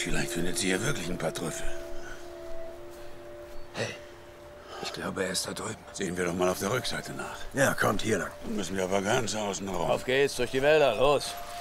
Vielleicht findet sie hier wirklich ein paar Trüffel. Hey, ich glaube, er ist da drüben. Sehen wir doch mal auf der Rückseite nach. Ja, kommt hier lang. Dann müssen wir aber ganz außen rum. Auf geht's, durch die Wälder, los.